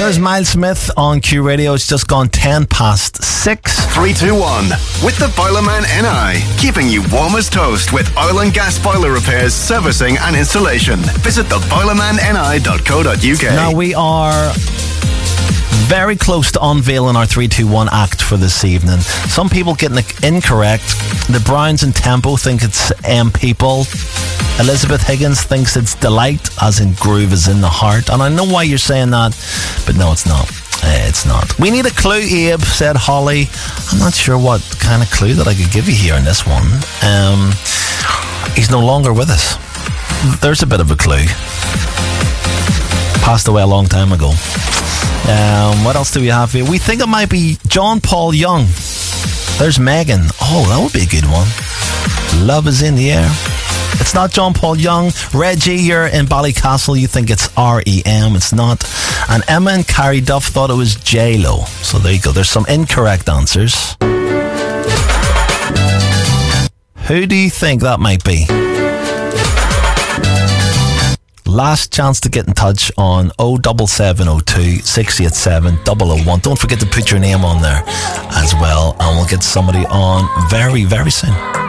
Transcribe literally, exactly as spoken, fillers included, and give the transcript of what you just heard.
There's Miles Smith on Q Radio. It's just gone ten past six. three two one with the Boilerman N I, keeping you warm as toast with oil and gas boiler repairs, servicing and installation. Visit the boilerman n i dot co dot u k. Now we are very close to unveiling our three two one act for this evening. Some people getting it incorrect. The Browns and Tempo think it's M People. Elizabeth Higgins thinks it's Delight, as in groove is in the heart. And I know why you're saying that, but no, it's not. Uh, it's not. We need a clue, Abe, said Holly. I'm not sure what kind of clue that I could give you here in this one. Um, he's no longer with us. There's a bit of a clue. Passed away a long time ago. Um, what else do we have here? We think it might be John Paul Young. There's Megan. Oh, that would be a good one. Love is in the air. It's not John Paul Young. Reggie, you're in Ballycastle. You think it's R E M. It's not. And Emma and Carrie Duff thought it was J-Lo. So there you go. There's some incorrect answers. Who do you think that might be? Last chance to get in touch on oh seven seven oh two, six eight seven, oh oh one. Don't forget to put your name on there as well, and we'll get somebody on very, very soon.